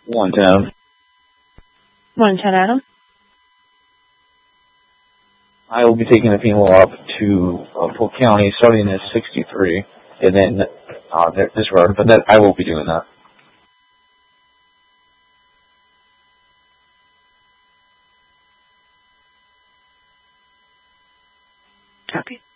110. 110, Adam. I will be taking the Pima up to Polk County, starting at 63, and then this road. But I will be doing that. Copy.